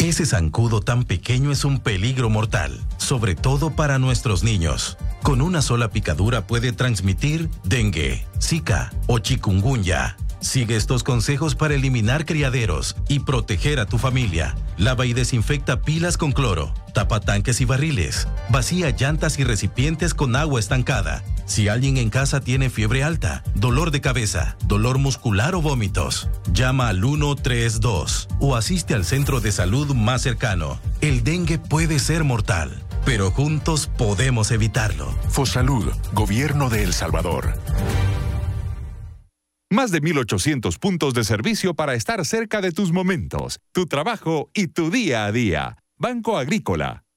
Ese zancudo tan pequeño es un peligro mortal, sobre todo para nuestros niños. Con una sola picadura puede transmitir dengue, zika o chikungunya. Sigue estos consejos para eliminar criaderos y proteger a tu familia. Lava y desinfecta pilas con cloro, tapa tanques y barriles, vacía llantas y recipientes con agua estancada. Si alguien en casa tiene fiebre alta, dolor de cabeza, dolor muscular o vómitos, llama al 132 o asiste al centro de salud más cercano. El dengue puede ser mortal, pero juntos podemos evitarlo. Fosalud, Gobierno de El Salvador. Más de 1,800 puntos de servicio para estar cerca de tus momentos, tu trabajo y tu día a día. Banco Agrícola,